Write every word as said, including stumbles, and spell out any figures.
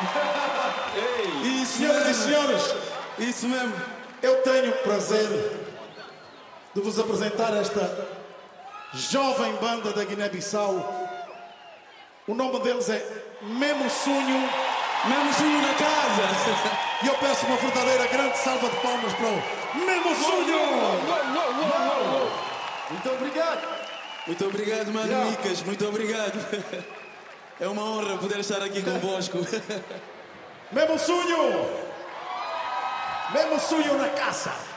Ei, Isso, senhoras e senhores, isso mesmo. eu tenho o prazer de vos apresentar esta jovem banda da Guiné-Bissau. O nome deles é Mesmo Sonho. Mesmo sonho na casa. E eu peço uma verdadeira grande salva de palmas para o Mesmo Sonho. Muito obrigado. Muito obrigado, mano, Yeah. Micas. Muito obrigado. É uma honra poder estar aqui convosco. Mesmo Sonho. Mesmo Sonho na casa.